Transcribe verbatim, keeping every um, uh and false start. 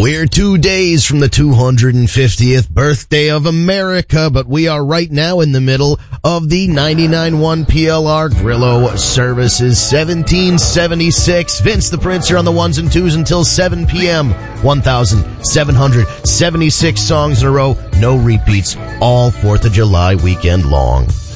We're two days from the two hundred fiftieth birthday of America, but we are right now in the middle of the ninety-nine point one P L R Grillo services. seventeen seventy-six. Vince the Prince here on the ones and twos until seven p.m. one thousand seven hundred seventy-six songs in a row. No repeats. All fourth of July weekend long.